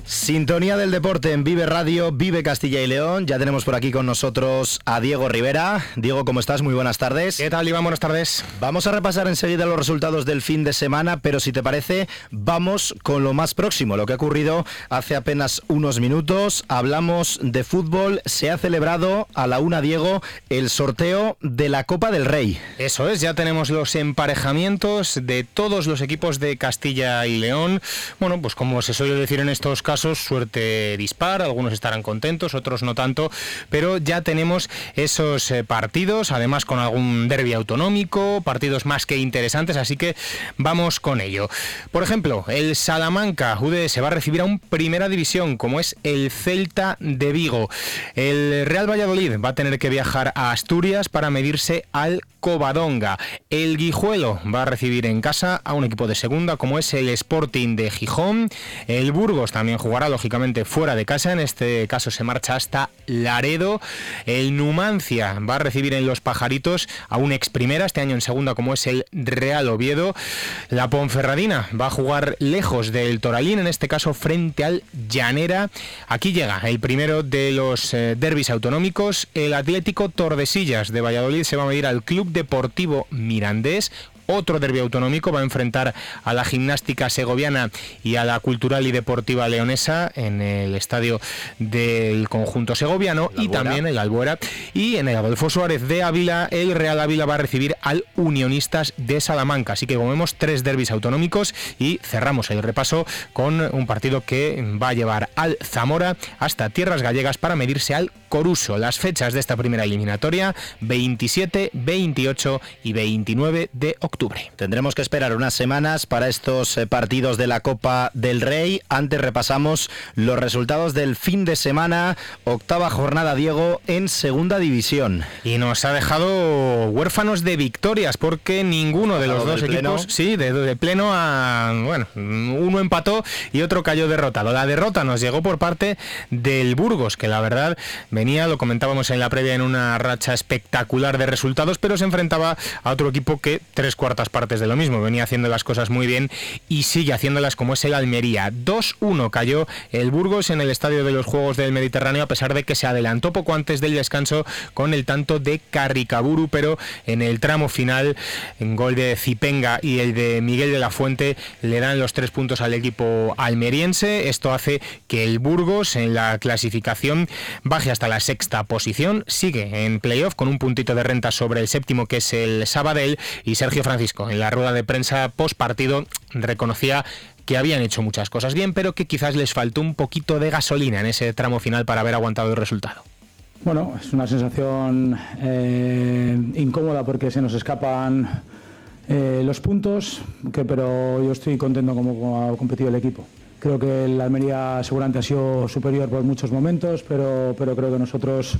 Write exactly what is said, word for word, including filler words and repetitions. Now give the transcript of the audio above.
Sintonía del deporte en Vive Radio, Vive Castilla y León. Ya tenemos por aquí con nosotros a Diego Rivera. Diego, ¿cómo estás? Muy buenas tardes. ¿Qué tal, Iván? Buenas tardes. Vamos a repasar enseguida los resultados del fin de semana, pero si te parece, vamos con lo más próximo, lo que ha ocurrido hace apenas unos minutos. Hablamos de fútbol. Se ha celebrado a la una, Diego, el sorteo de la Copa del Rey. Eso es, ya tenemos los emparejamientos de todos los equipos de Castilla y León. Bueno, pues como se suele decir en estos casos, suerte dispar, algunos estarán contentos, otros no tanto, pero ya tenemos esos eh, partidos, además con algún derbi autonómico, partidos más que interesantes, así que vamos con ello. Por ejemplo, el Salamanca U D se va a recibir a un Primera División, como es el Celta de Vigo. El Real Valladolid va a tener que viajar a Asturias para medirse al Covadonga. El Guijuelo va a recibir en casa a un equipo de segunda, como es el Sporting de Gijón. El Burgos también jugará lógicamente fuera de casa, en este caso se marcha hasta Laredo. El Numancia va a recibir en Los Pajaritos a un ex primera, este año en segunda, como es el Real Oviedo. La Ponferradina va a jugar lejos del Toralín, en este caso frente al Llanera. Aquí llega el primero de los eh, derbis autonómicos. El Atlético Tordesillas de Valladolid se va a medir al Club Deportivo Mirandés. Otro derbi autonómico va a enfrentar a la Gimnástica Segoviana y a la Cultural y Deportiva Leonesa en el estadio del conjunto segoviano y también el Albuera. Y en el Adolfo Suárez de Ávila, el Real Ávila va a recibir al Unionistas de Salamanca. Así que como vemos, tres derbis autonómicos y cerramos el repaso con un partido que va a llevar al Zamora hasta Tierras Gallegas para medirse al Coruso. Las fechas de esta primera eliminatoria: veintisiete, veintiocho y veintinueve de octubre. Tendremos que esperar unas semanas para estos eh, partidos de la Copa del Rey. Antes repasamos los resultados del fin de semana, octava jornada, Diego, en Segunda División. Y nos ha dejado huérfanos de victorias, porque ninguno de los dos equipos, pleno. sí, de, de pleno a, bueno, uno empató y otro cayó derrotado. La derrota nos llegó por parte del Burgos, que la verdad venía, lo comentábamos en la previa, en una racha espectacular de resultados, pero se enfrentaba a otro equipo que tres cuartas partes de lo mismo, venía haciendo las cosas muy bien y sigue haciéndolas, como es el Almería. dos uno cayó el Burgos en el Estadio de los Juegos del Mediterráneo, a pesar de que se adelantó poco antes del descanso con el tanto de Carricaburu, pero en el tramo final, en gol de Zipenga y el de Miguel de la Fuente, le dan los tres puntos al equipo almeriense. Esto hace que el Burgos en la clasificación baje hasta la sexta posición, sigue en playoff con un puntito de renta sobre el séptimo, que es el Sabadell, y Sergio Francisco en la rueda de prensa post partido reconocía que habían hecho muchas cosas bien, pero que quizás les faltó un poquito de gasolina en ese tramo final para haber aguantado el resultado. Bueno, es una sensación eh, incómoda, porque se nos escapan eh, los puntos, que, pero yo estoy contento como ha competido el equipo. Creo que el Almería seguramente ha sido superior por muchos momentos, pero, pero creo que nosotros